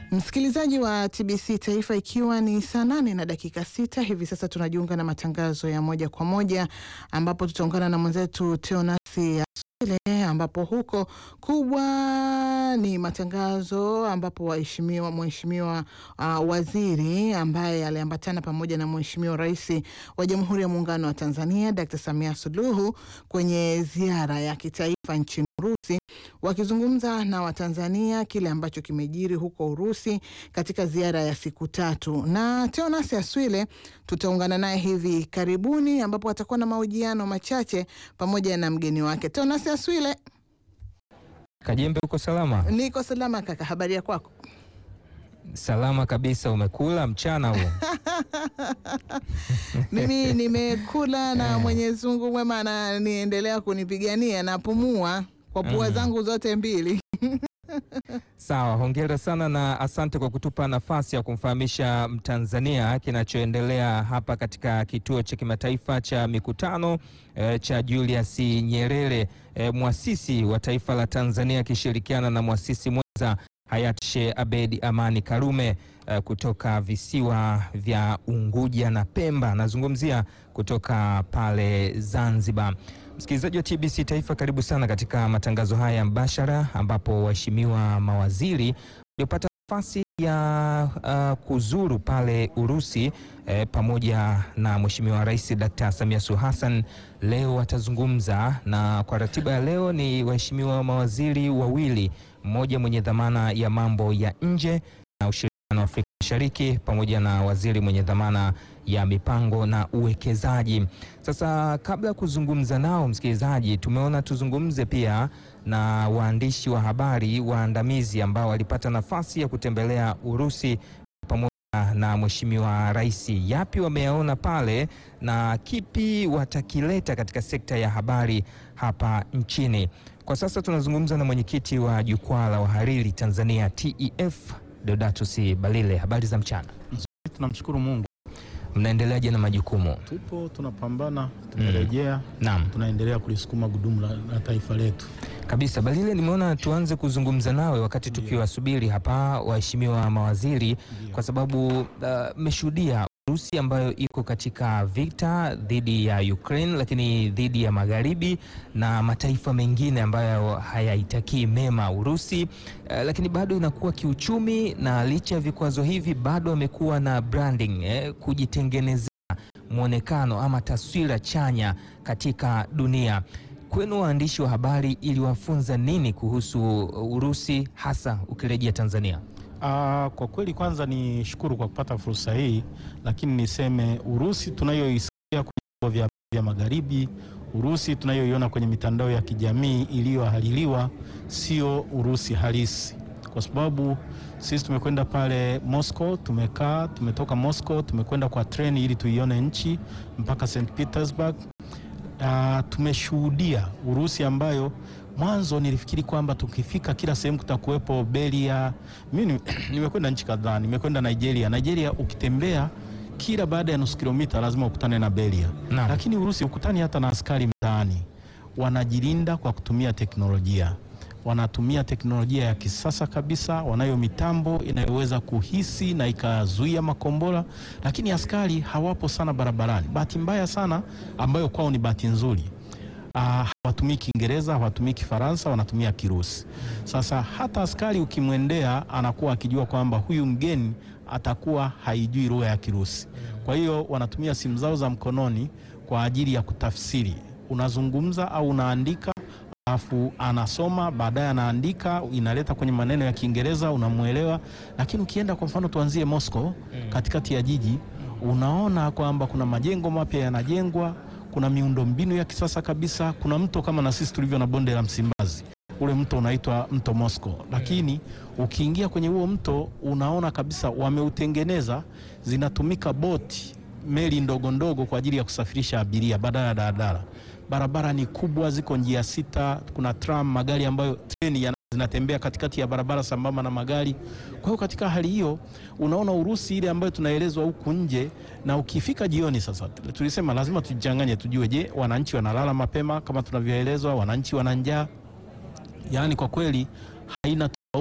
Msikilizaji wa TBC Taifa, ikiwa ni saa 8:06 hivi sasa, tunajiunga na matangazo ya moja kwa moja ambapo tutaungana na mwenzetu Teonasi Aswile, ambapo huko kubwa ni matangazo ambapo mheshimiwa waziri ambaye aliambatana pamoja na mheshimiwa rais wa Jamhuri ya Muungano wa Tanzania Dr. Samia Suluhu kwenye ziara ya kitaifa nchini Urusi, wakizungumza na Watanzania kile ambacho kimejiri huko Urusi katika ziara ya siku 3. Na Teonasi Aswile tutaungana naye hivi karibuni ambapo atakuwa na mahojiano machache pamoja na mgeni wake. Teonasi Aswile. Kajembe, uko salama? Niko salama kaka, habari ya kwako? Salama kabisa. Umekula mchana huo? Mimi nimekula na Mwenyezi Mungu mwema ananiendelea kunipigania, napumua kwa pua zangu zote mbili. Sawa, hongera sana na asante kwa kutupa nafasi ya kumfahamisha Mtanzania kinachoendelea hapa katika kituo cha kimataifa cha mikutano cha Julius Nyerere, muasisi wa taifa la Tanzania akishirikiana na muasisi mwenza hayati Sheikh Abeid Amani Karume kutoka visiwa vya Unguja na Pemba. Nazungumzia kutoka pale Zanzibar. Msikilizaji wa TBC Taifa, karibu sana katika matangazo haya mbashara ambapo waheshimiwa mawaziri waliopata nafasi ya kuzuru pale Urusi pamoja na Mheshimiwa Rais Dr. Samia Suluhu Hassan leo watazungumza, na kwa ratiba ya leo ni waheshimiwa mawaziri wawili, mmoja mwenye dhamana ya mambo ya nje na ushirikiano wa Afrika Mashariki pamoja na waziri mwenye dhamana ya mipango na uwekezaji. Sasa kabla ya kuzungumza nao, msikilizaji, tumeona tuzungumze pia na waandishi wa habari waandamizi ambao walipata nafasi ya kutembelea Urusi pamoja na Mheshimiwa Rais. Yapi wameyaona pale na kipi watakileta katika sekta ya habari hapa nchini? Kwa sasa tunazungumza na mwenyekiti wa Jukwaa la Wahariri Tanzania TEF, Deodatus Balile. Habari za mchana. Tunamshukuru Mungu. Mnaendeleaje na majukumu? Tupo, tunapambana, tumerejea. Naam. Tunaendelea kulisukuma gudumu la taifa letu. Kabisa. Balile, nimeona tuanze kuzungumza nawe wakati tukiwasubiri hapa waheshimiwa mawaziri, kwa sababu mmeshuhudia Urusi ambayo iko katika vita dhidi ya Ukraine, lakini dhidi ya magharibi na mataifa mengine ambayo hayaitakii mema Urusi, lakini bado inakuwa kiuchumi, na licha ya vikwazo hivi bado wamekuwa na branding, kujitengenezea muonekano ama taswira chanya katika dunia. Kwenu waandishi wa habari, iliwafunza nini kuhusu Urusi hasa ukirejea Tanzania? Kwa kweli kwanza ni shukuru kwa kupata fursa hii, lakini niseme Urusi tunayoisikia kwenye vyombo vya magharibi, Urusi tunayoiona kwenye mitandao ya kijamii iliyohaliliwa sio Urusi halisi, kwa sababu sisi tumekwenda pale Moscow, tumetoka Moscow, tumekwenda kwa treni ili tuione nchi mpaka St. Petersburg. Tumeshuhudia Urusi ambayo mwanzo nilifikiri kwamba tukifika kila sehemu kutakuwepo beria. Mimi nimekwenda nchi kadhaa, nimekwenda Nigeria ukitembea kila baada ya nusu kilomita lazima ukutane na beria. Lakini Urusi ukutani hata na askari mtaani. Wanajilinda kwa kutumia teknolojia. Wanatumia teknolojia ya kisasa kabisa, wanayo mitambo inayoweza kuhisi na ikazuia makombora, lakini askari hawapo sana barabarani. Bahati mbaya sana ambayo kwao ni bahati nzuri. Hawatumii Kiingereza, hawatumii Kifaransa, wanatumia Kirusi. Sasa hata askari ukimwendea anakuwa akijua kwamba huyu mgeni atakuwa haijui lugha ya Kirusi. Kwa hiyo wanatumia simu zao za mkononi kwa ajili ya kutafsiri. Unazungumza au unaandika, alafu anasoma, baadaye anaandika, inaleta kwenye maneno ya Kiingereza, unamuelewa. Lakini ukienda kwa mfano tuanzie Moscow, katikati ya jiji, unaona kwamba kuna majengo mapya yanajengwa, kuna miundombinu ya kisasa kabisa, kuna mto kama na sisi tulivyo na bonde la Msimbazi. Ule mto unaitwa mto Moscow. Lakini ukiingia kwenye huo mto unaona kabisa wameutengeneza, zinatumika boti, meli ndogo ndogo kwa ajili ya kusafirisha abiria badala ya daladala. Barabara ni kubwa, ziko njia 6, kuna tram, magari ambayo treni zinatembea katikati ya barabara sambamba na magari. Kwa hiyo katika hali hiyo unaona Urusi ile ambayo tunaelezwa huku nje, na ukifika jioni sasa tulisema lazima tujichanganye tujue, je, wananchi wanalala mapema kama tunavyoelezwa, wananchi wana njaa? Yaani kwa kweli haina tofauti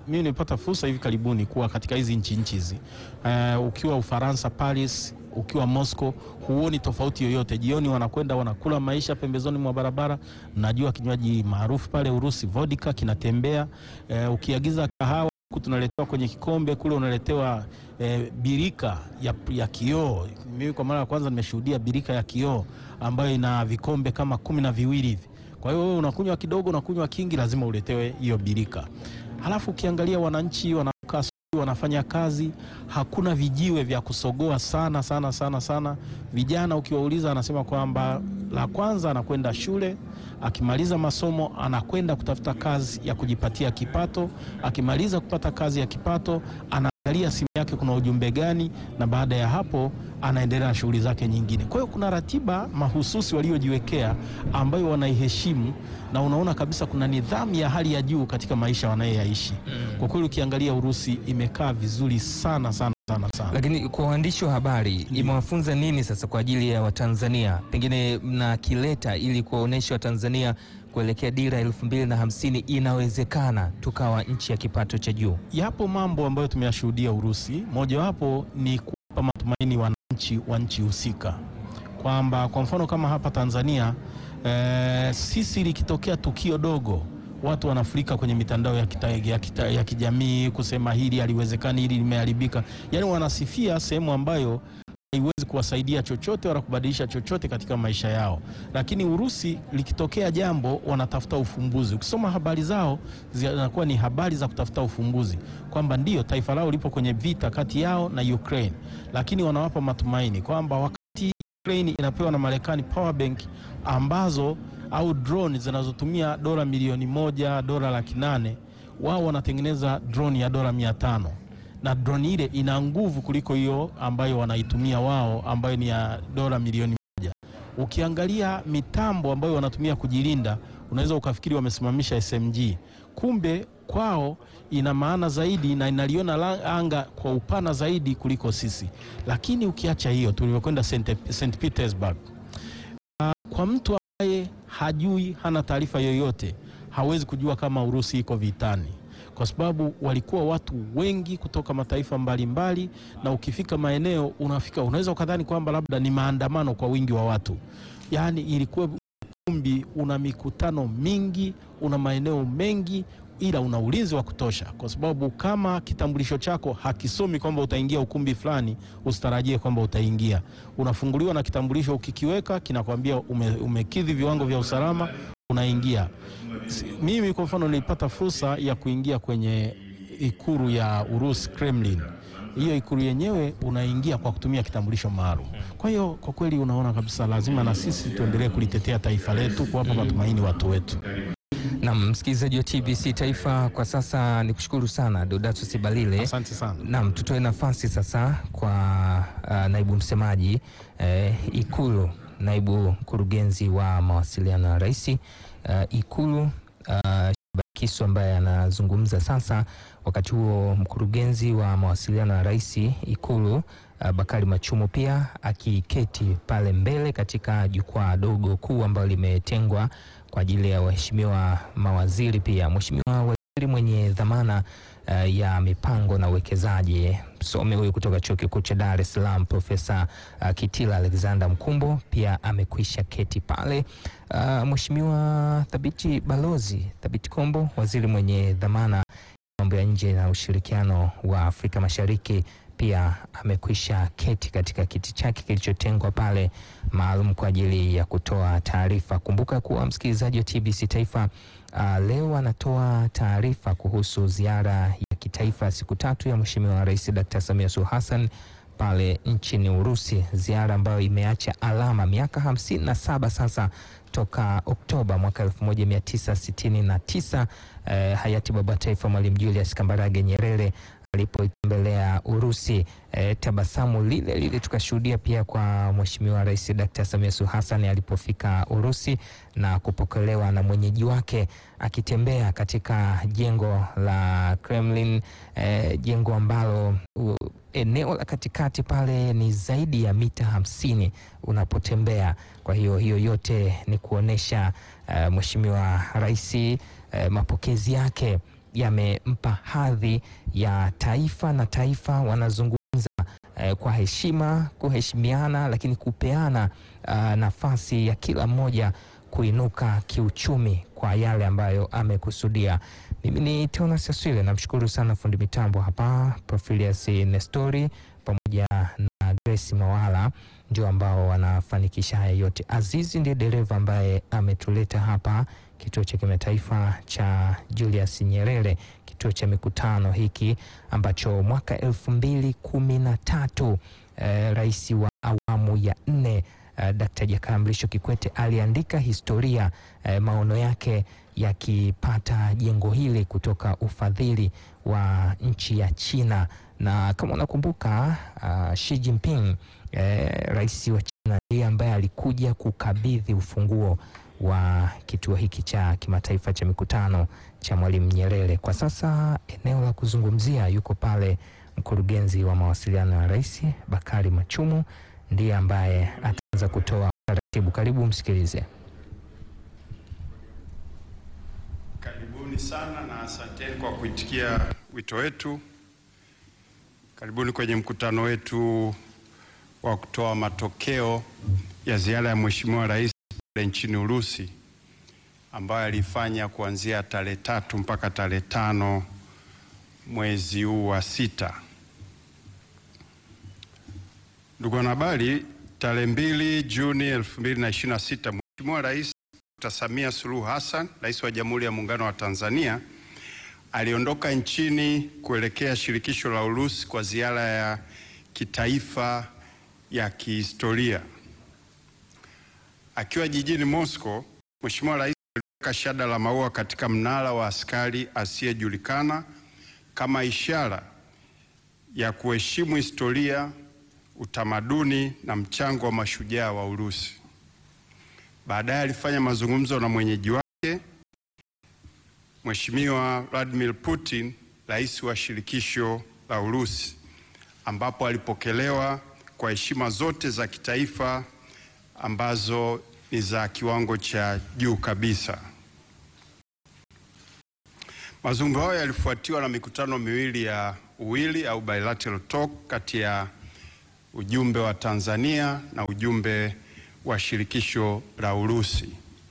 mimi nilipata fursa hivi karibuni kuwa katika hizi nchi hizi. Ukiwa Ufaransa, Paris, ukiwa Moscow, huoni tofauti yoyote. Jioni wanakwenda wanakula maisha pembezoni mwa barabara. Najua kinywaji maarufu pale Urusi, vodka, kinatembea. Ukiagiza kahawa tunaletewa kwenye kikombe, kule unaletewa birika ya kioo. Mimi kwa mara ya kwanza nimeshuhudia birika ya kioo ambayo ina vikombe kama 12 hivi. Kwa hiyo wewe unakunywa kidogo, unakunywa kingi, lazima uletewe hiyo birika. Halafu ukiangalia wananchi wanakaa, wanafanya kazi, hakuna vijiwe vya kusogoa sana. Vijana ukiwauliza anasema kwamba la kwanza anakwenda shule, akimaliza masomo anakwenda kutafuta kazi ya kujipatia kipato, akimaliza kupata kazi ya kipato anaangalia simu yake kuna ujumbe gani, na baada ya hapo anaendelea na shughuli zake nyingine. Kwa hiyo kuna ratiba mahususi waliojiwekea ambayo wanaiheshimu, na unaona kabisa kuna nidhamu ya hali ya juu katika maisha wanayoyaishi. Kwa kweli ukiangalia Urusi imekaa vizuri sana. Lakini kwa waandishi wa habari imewafunza nini sasa kwa ajili ya Watanzania? Pengine mnakileta ili kuwaonesha Watanzania kuelekea dira 2050 inawezekana tukawa nchi ya kipato cha juu. Yapo mambo ambayo tumeyashuhudia Urusi. Mojawapo ni kuwapa matumaini wananchi wa nchi husika, kwamba kwa mfano kama hapa Tanzania sisi likitokea tukio dogo watu wanafurika kwenye mitandao ya kijamii kusema hili haliwezekani, hili limeharibika. Yaani wanasifia sehemu ambayo haiwezi kuwasaidia chochote wala kubadilisha chochote katika maisha yao. Lakini Urusi likitokea jambo wanatafuta ufumbuzi. Ukisoma habari zao zinakuwa ni habari za kutafuta ufumbuzi, kwamba ndio taifa lao lipo kwenye vita kati yao na Ukraine, lakini wanawapa matumaini kwamba wakati Ukraine inapewa na Marekani power bank ambazo au drone zinazotumia dola milioni 1, dola 800, wao wanatengeneza drone ya dola 500, na drone ile ina nguvu kuliko hiyo ambayo wanaitumia wao ambayo ni ya dola milioni 1. Ukiangalia mitambo ambayo wanatumia kujilinda, unaweza ukafikiri wamesimamisha SMG, kumbe kwao ina maana zaidi na inaliona anga kwa upana zaidi kuliko sisi. Lakini ukiacha hiyo, tulipokwenda St. Petersburg, kwa mtu ambaye hajui, hana taarifa yoyote, hawezi kujua kama Urusi iko vitani, kwa sababu walikuwa watu wengi kutoka mataifa mbalimbali, na ukifika maeneo unaweza ukadhani kwamba labda ni maandamano kwa wingi wa watu. Yaani ilikuwa ukumbi una mikutano mingi, una maeneo mengi, ila una ulinzi wa kutosha, kwa sababu kama kitambulisho chako hakisomi kwamba utaingia ukumbi fulani, usitarajie kwamba utaingia. Unafunguliwa na kitambulisho, ukikiweka kinakwambia umekidhi viwango vya usalama, unaingia. Mimi kwa mfano nilipata fursa ya kuingia kwenye ikulu ya Urusi, Kremlin. Hiyo ikulu yenyewe unaingia kwa kutumia kitambulisho maalum. Kwa hiyo kwa kweli unaona kabisa lazima na sisi tuendelee kulitetea taifa letu, kuwapa matumaini watu wetu. Na msikilizaji wa TBC Taifa, kwa sasa nikushukuru sana Deodatus Balile. Asante sana. Naam, tutoe nafasi sasa kwa naibu msemaji Ikulu, naibu mkurugenzi wa mawasiliano ya Rais Ikulu, Kisu, ambaye anazungumza sasa. Wakati huo mkurugenzi wa mawasiliano ya Rais Ikulu Bakari Machumu pia akiketi pale mbele katika jukwaa dogo kuu ambalo limetengwa kwa ajili ya waheshimiwa mawaziri. Pia mheshimiwa waziri mwenye dhamana ya mipango na uwekezaji, msomi huyu kutoka Chuo Kikuu cha Dar es Salaam, Profesa Kitila Alexander Mkumbo, pia amekwisha keti pale. Mheshimiwa Thabiti Kombo, waziri mwenye dhamana ya mambo ya nje na ushirikiano wa Afrika Mashariki, pia amekwisha keti katika kiti chake kilichotengwa pale maalum kwa ajili ya kutoa taarifa. Kumbuka kuwa msikilizaji wa TBC Taifa, leo anatoa taarifa kuhusu ziara ya kitaifa siku 3 ya Mheshimiwa Rais Dr. Samia Suluhu Hassan pale nchini Urusi, ziara ambayo imeacha alama miaka 57 sasa toka Oktoba mwaka 1969 hayati baba taifa Mwalimu Julius Kambarage Nyerere alipoitembelea Urusi. Tabasamu lile tukashuhudia pia kwa Mheshimiwa Rais Dr. Samia Suluhu Hassan alipofika Urusi na kupokelewa na mwenyeji wake akitembea katika jengo la Kremlin, jengo ambalo eneo la katikati pale ni zaidi ya mita 50 unapotembea. Kwa hiyo yote ni kuonesha Mheshimiwa Rais mapokezi yake yamempa hadhi ya taifa, na taifa wanazungumza kwa heshima, kuheshimiana, lakini kupeana nafasi ya kila mmoja kuinuka kiuchumi kwa yale ambayo amekusudia. Mimi ni Teonas Aswile, namshukuru sana fundi mitambo hapa Profilius Nestori pamoja na Grace Mawala ndio ambao wanafanikisha haya yote. Azizi ndiye dereva ambaye ametuleta hapa kituo cha kimataifa cha Julius Nyerere, kituo cha mikutano hiki ambacho mwaka 2013 rais wa awamu ya 4 Dr. Jakaya Mrisho Kikwete aliandika historia, maono yake yakipata jengo hili kutoka ufadhili wa nchi ya China. Na kama unakumbuka, Xi Jinping rais wa China ndiye ambaye alikuja kukabidhi ufunguo wa kituo hiki cha kimataifa cha mikutano cha Mwalimu Nyerere. Kwa sasa eneo la kuzungumzia yuko pale mkurugenzi wa mawasiliano ya rais Bakari Machumu, ndiye ambaye ataanza kutoa taratibu. Karibu msikilize. Karibuni sana na asanteni kwa kuitikia wito wetu. Karibuni kwenye mkutano wetu wa kutoa matokeo ya ziara ya Mheshimiwa Rais nchini Urusi ambayo alifanya kuanzia tarehe 3 mpaka tarehe 5 mwezi huu wa 6. Ndugu wanahabari, tarehe 2 Juni 2026 Mheshimiwa Rais Dr. Samia Suluhu Hassan, Rais wa Jamhuri ya Muungano wa Tanzania, aliondoka nchini kuelekea shirikisho la Urusi kwa ziara ya kitaifa ya kihistoria. Akiwa jijini Moscow, Mheshimiwa Rais aliweka shada la maua katika mnara wa askari asiyejulikana kama ishara ya kuheshimu historia, utamaduni na mchango wa mashujaa wa Urusi. Baadaye alifanya mazungumzo na mwenyeji wake Mheshimiwa Vladimir Putin, rais wa shirikisho la Urusi, ambapo alipokelewa kwa heshima zote za kitaifa ambazo ni za kiwango cha juu kabisa. Mazungumzo hayo yalifuatiwa na mikutano miwili ya uwili au bilateral talk kati ya ujumbe wa Tanzania na ujumbe wa shirikisho la Urusi.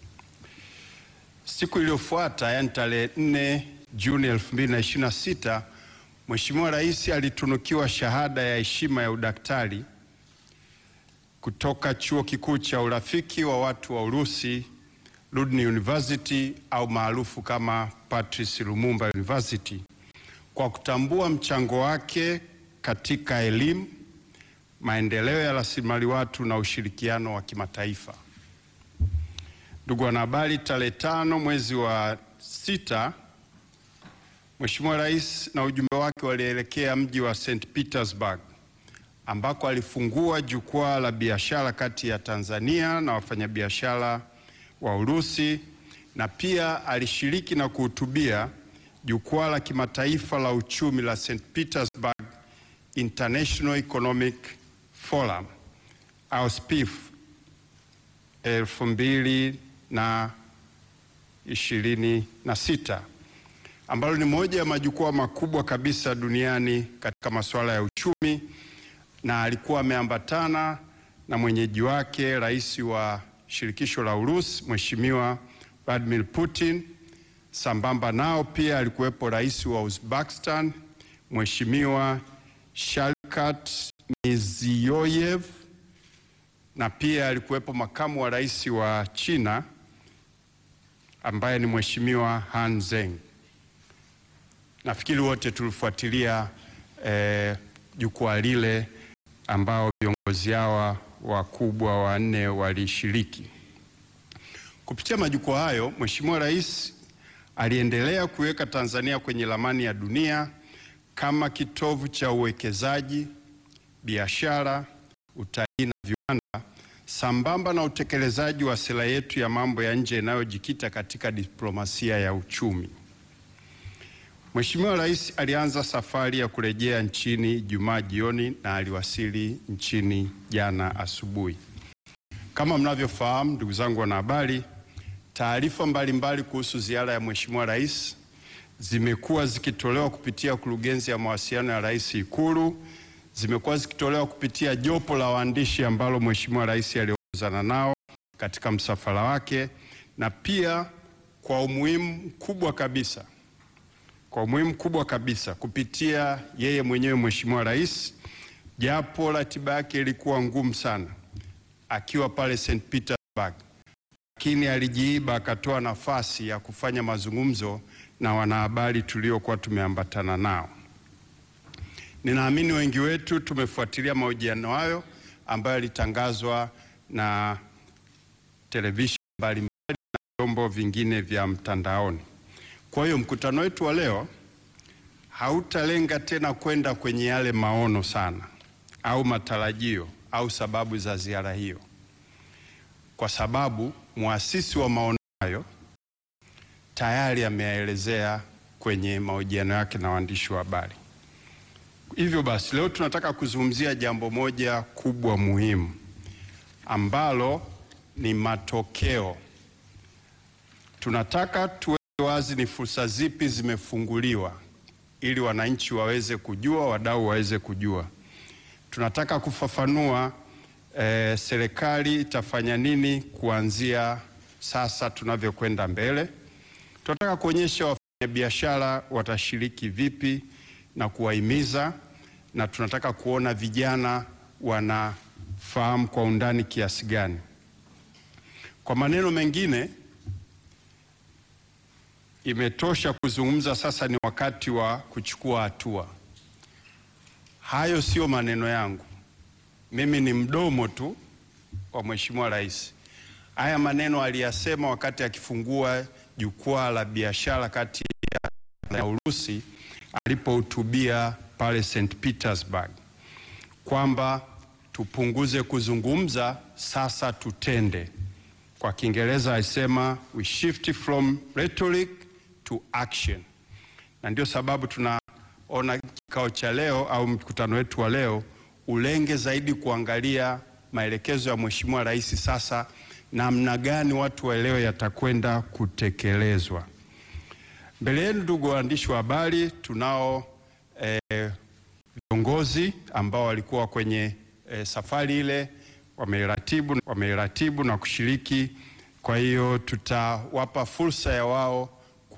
Siku iliyofuata, yani tarehe 4 Juni 2026, Mheshimiwa Rais alitunukiwa shahada ya heshima ya udaktari kutoka Chuo Kikuu cha Urafiki wa Watu wa Urusi, Ludny University au maarufu kama Patrice Lumumba University, kwa kutambua mchango wake katika elimu, maendeleo ya rasilimali watu na ushirikiano wa kimataifa. Ndugu wanahabari, tarehe 5 mwezi wa 6, Mheshimiwa Rais na ujumbe wake walielekea mji wa St. Petersburg ambako alifungua jukwaa la biashara kati ya Tanzania na wafanyabiashara wa Urusi, na pia alishiriki na kuhutubia jukwaa la kimataifa la uchumi la St. Petersburg International Economic Forum au SPIF 2026, ambalo ni moja ya majukwaa makubwa kabisa duniani katika masuala ya uchumi, na alikuwa ameambatana na mwenyeji wake rais wa shirikisho la Urusi Mheshimiwa Vladimir Putin. Sambamba nao pia alikuwepo rais wa Uzbekistan Mheshimiwa Shavkat Mirziyoyev, na pia alikuwepo makamu wa rais wa China ambaye ni Mheshimiwa Han Zheng. Nafikiri wote tulifuatilia jukwaa lile ambao viongozi hawa wakubwa wanne walishiriki. Kupitia majukwaa hayo, Mheshimiwa Rais aliendelea kuweka Tanzania kwenye ramani ya dunia kama kitovu cha uwekezaji, biashara, utalii na viwanda, sambamba na utekelezaji wa sera yetu ya mambo ya nje inayojikita katika diplomasia ya uchumi. Mheshimiwa Rais alianza safari ya kurejea nchini Ijumaa jioni na aliwasili nchini jana asubuhi. Kama mnavyofahamu, ndugu zangu wanahabari, taarifa mbalimbali kuhusu ziara ya Mheshimiwa Rais zimekuwa zikitolewa kupitia kurugenzi ya mawasiliano ya Rais Ikulu, zimekuwa zikitolewa kupitia jopo la waandishi ambalo Mheshimiwa Rais aliongozana nao katika msafara wake, na pia kwa umuhimu mkubwa kabisa kupitia yeye mwenyewe Mheshimiwa Rais, japo ratiba yake ilikuwa ngumu sana akiwa pale St. Petersburg, lakini alijiiba akatoa nafasi ya kufanya mazungumzo na wanahabari tuliokuwa tumeambatana nao. Ninaamini wengi wetu tumefuatilia mahojiano hayo ambayo yalitangazwa na televisheni mbalimbali na vyombo vingine vya mtandaoni. Kwa hiyo mkutano wetu wa leo hautalenga tena kwenda kwenye yale maono sana au matarajio au sababu za ziara hiyo, kwa sababu muasisi wa maono hayo tayari ameyaelezea kwenye mahojiano yake na waandishi wa habari. Hivyo basi leo tunataka kuzungumzia jambo moja kubwa muhimu ambalo ni matokeo. Tunataka tuweke wazi ni fursa zipi zimefunguliwa ili wananchi waweze kujua, wadau waweze kujua. Tunataka kufafanua serikali itafanya nini kuanzia sasa tunavyokwenda mbele. Tunataka kuonyesha wafanyabiashara watashiriki vipi na kuwahimiza, na tunataka kuona vijana wanafahamu kwa undani kiasi gani. Kwa maneno mengine, imetosha kuzungumza, sasa ni wakati wa kuchukua hatua. Hayo sio maneno yangu. Mimi ni mdomo tu wa Mheshimiwa Rais. Haya maneno aliyasema wakati akifungua jukwaa la biashara kati ya Urusi alipohutubia pale St. Petersburg, kwamba tupunguze kuzungumza, sasa tutende. Kwa Kiingereza alisema we shift from rhetoric to action. Na ndio sababu tunaona kikao cha leo au mkutano wetu wa leo ulenge zaidi kuangalia maelekezo ya Mheshimiwa Rais, sasa namna gani watu waelewe yatakwenda kutekelezwa. Mbele yenu ndugu waandishi wa habari, tunao viongozi ambao walikuwa kwenye safari ile, wameratibu na kushiriki. Kwa hiyo tutawapa fursa ya wao